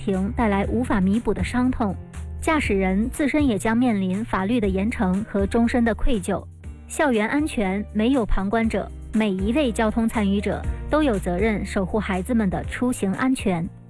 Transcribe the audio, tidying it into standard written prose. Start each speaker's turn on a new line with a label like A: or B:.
A: 庭带来无法弥补的伤痛，驾驶人自身也将面临法律的严惩和终身的愧疚。校园安全没有旁观者，每一位交通参与者都有责任守护孩子们的出行安全。